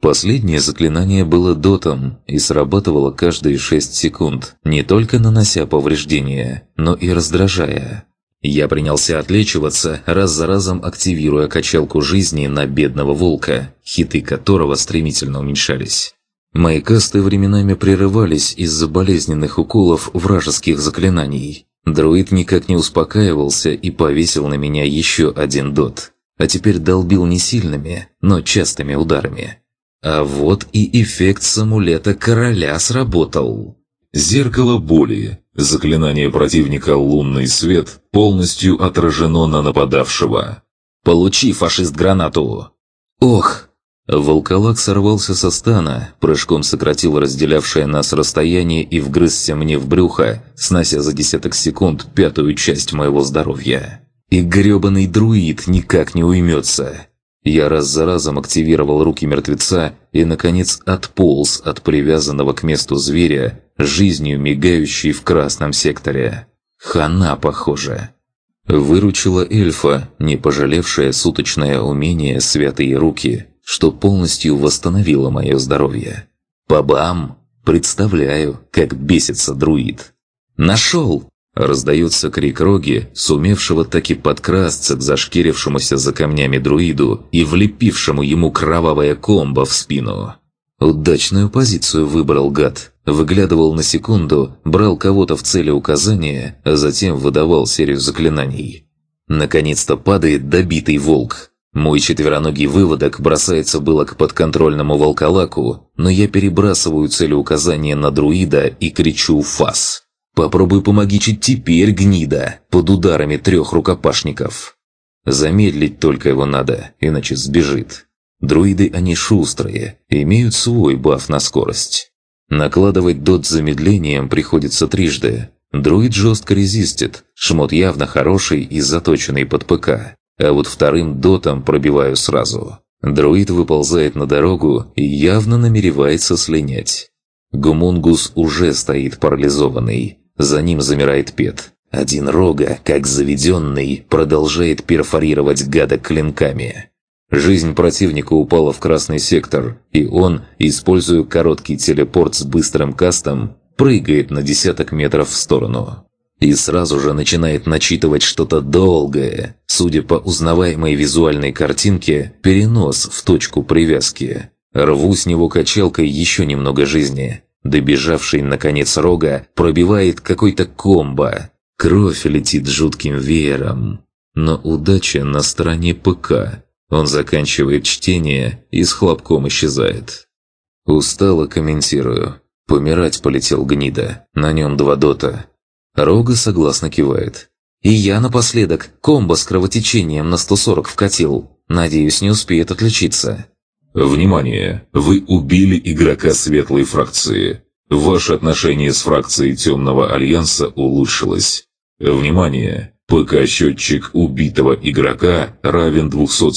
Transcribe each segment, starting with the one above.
Последнее заклинание было дотом и срабатывало каждые 6 секунд, не только нанося повреждения, но и раздражая. Я принялся отлечиваться, раз за разом активируя качалку жизни на бедного волка, хиты которого стремительно уменьшались. Мои касты временами прерывались из-за болезненных уколов вражеских заклинаний. Друид никак не успокаивался и повесил на меня еще один дот, а теперь долбил не сильными, но частыми ударами. А вот и эффект с амулета короля сработал. Зеркало боли. Заклинание противника «Лунный свет» полностью отражено на нападавшего. «Получи, фашист, гранату!» «Ох!» Волколак сорвался со стана, прыжком сократил разделявшее нас расстояние и вгрызся мне в брюхо, снося за десяток секунд 1/5 часть моего здоровья. И грёбаный друид никак не уймется. Я раз за разом активировал руки мертвеца и, наконец, отполз от привязанного к месту зверя, жизнью мигающей в красном секторе. Хана, похоже. Выручила эльфа, не пожалевшая суточное умение «Святые руки», что полностью восстановило мое здоровье. Па-бам! Представляю, как бесится друид. «Нашел!» – раздается крик Роги, сумевшего таки подкрасться к зашкирившемуся за камнями друиду и влепившему ему кровавое комбо в спину. Удачную позицию выбрал гад. Выглядывал на секунду, брал кого-то в целеуказание, а затем выдавал серию заклинаний. Наконец-то падает добитый волк. Мой четвероногий выводок бросается было к подконтрольному волколаку, но я перебрасываю целеуказание на друида и кричу «Фас!». «Попробуй помогичить теперь, гнида, под ударами 3 рукопашников!». Замедлить только его надо, иначе сбежит. Друиды они шустрые, имеют свой баф на скорость. Накладывать дот с замедлением приходится трижды. Друид жестко резистит, шмот явно хороший и заточенный под ПК. А вот вторым дотом пробиваю сразу. Друид выползает на дорогу и явно намеревается слинять. Гумунгус уже стоит парализованный. За ним замирает Пет. Один Рога, как заведенный, продолжает перфорировать гада клинками. Жизнь противника упала в красный сектор, и он, используя короткий телепорт с быстрым кастом, прыгает на десяток метров в сторону. И сразу же начинает начитывать что-то долгое, судя по узнаваемой визуальной картинке, перенос в точку привязки. Рву с него качалкой еще немного жизни. Добежавший, наконец, Рога пробивает какой-то комбо. Кровь летит жутким веером. Но удача на стороне ПК. Он заканчивает чтение и с хлопком исчезает. Устало комментирую. Помирать полетел гнида. На нем 2 дота. Рога согласно кивает. И я напоследок комбо с кровотечением на 140 вкатил. Надеюсь, не успеет отличиться. Внимание! Вы убили игрока светлой фракции. Ваше отношение с фракцией Темного Альянса улучшилось. Внимание! ПК-счетчик убитого игрока равен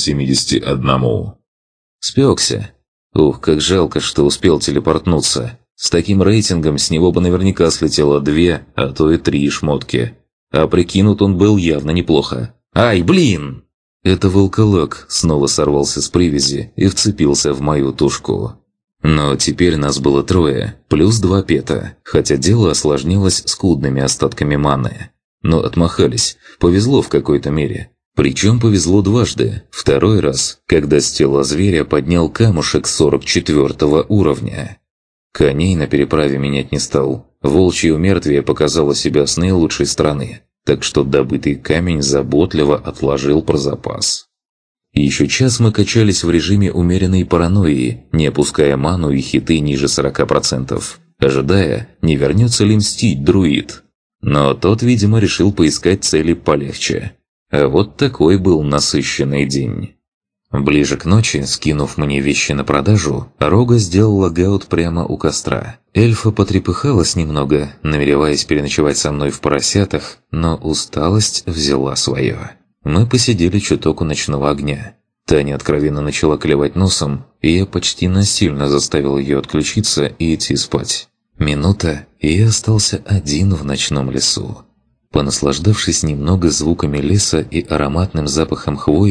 271. Спекся. Ух, как жалко, что успел телепортнуться. С таким рейтингом с него бы наверняка слетело 2, а то и 3 шмотки. А прикинут он был явно неплохо. Ай, блин! Это волколак снова сорвался с привязи и вцепился в мою тушку. Но теперь нас было 3, плюс 2 пета, хотя дело осложнилось скудными остатками маны. Но отмахались, повезло в какой-то мере. Причем повезло дважды. Второй раз, когда с тела зверя поднял камушек 44 уровня. Коней на переправе менять не стал. Волчье умертвие показало себя с наилучшей стороны, так что добытый камень заботливо отложил про запас. Еще час мы качались в режиме умеренной паранойи, не опуская ману и хиты ниже 40%, ожидая, не вернется ли мстить друид. Но тот, видимо, решил поискать цели полегче. А вот такой был насыщенный день. Ближе к ночи, скинув мне вещи на продажу, Рога сделал логаут прямо у костра. Эльфа потрепыхалась немного, намереваясь переночевать со мной в поросятах, но усталость взяла свое. Мы посидели чуток у ночного огня. Таня откровенно начала клевать носом, и я почти насильно заставил ее отключиться и идти спать. Минута, и я остался один в ночном лесу. Понаслаждавшись немного звуками леса и ароматным запахом хвои,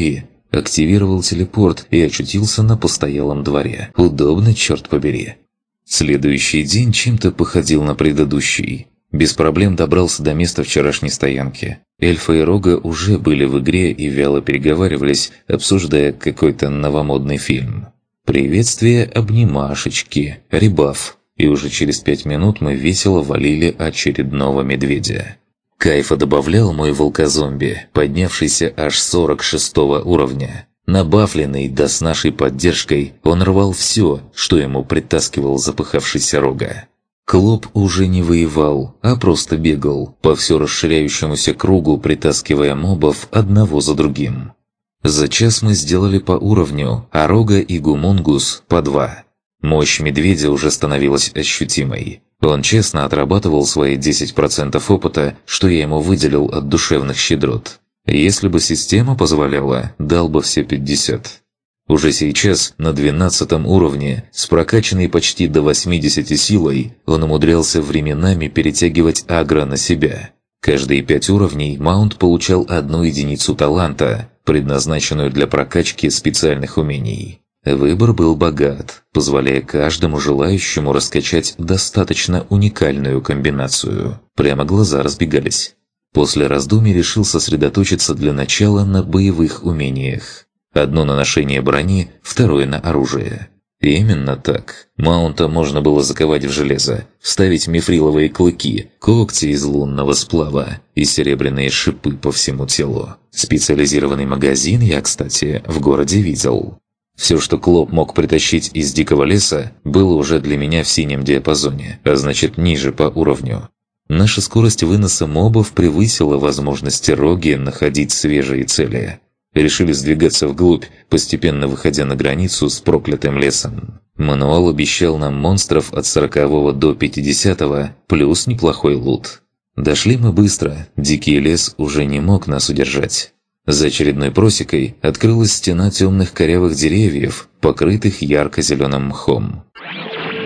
Активировал телепорт и очутился на постоялом дворе. Удобно, черт побери. Следующий день чем-то походил на предыдущий. Без проблем добрался до места вчерашней стоянки. Эльфа и Рога уже были в игре и вяло переговаривались, обсуждая какой-то новомодный фильм. Приветствие, обнимашечки, ребаф. И уже через 5 минут мы весело валили очередного медведя. Кайфа добавлял мой волкозомби, поднявшийся аж 46 уровня. Набафленный, да с нашей поддержкой, он рвал все, что ему притаскивал запыхавшийся Рога. Клоп уже не воевал, а просто бегал, по все расширяющемуся кругу, притаскивая мобов одного за другим. За час мы сделали по уровню, а Рога и Гумунгус по 2. Мощь медведя уже становилась ощутимой. Он честно отрабатывал свои 10% опыта, что я ему выделил от душевных щедрот. Если бы система позволяла, дал бы все 50. Уже сейчас, на 12 уровне, с прокачанной почти до 80 силой, он умудрялся временами перетягивать агро на себя. Каждые 5 уровней маунт получал 1 единицу таланта, предназначенную для прокачки специальных умений. Выбор был богат, позволяя каждому желающему раскачать достаточно уникальную комбинацию. Прямо глаза разбегались. После раздумий решил сосредоточиться для начала на боевых умениях. Одно на ношение брони, второе на оружие. Именно так. Маунта можно было заковать в железо, вставить мифриловые клыки, когти из лунного сплава и серебряные шипы по всему телу. Специализированный магазин я, кстати, в городе видел. Все, что Клоп мог притащить из дикого леса, было уже для меня в синем диапазоне, а значит ниже по уровню. Наша скорость выноса мобов превысила возможности Роги находить свежие цели. Решили сдвигаться вглубь, постепенно выходя на границу с проклятым лесом. Мануал обещал нам монстров от 40 до 50, плюс неплохой лут. Дошли мы быстро, дикий лес уже не мог нас удержать. За очередной просекой открылась стена темных корявых деревьев, покрытых ярко-зеленым мхом.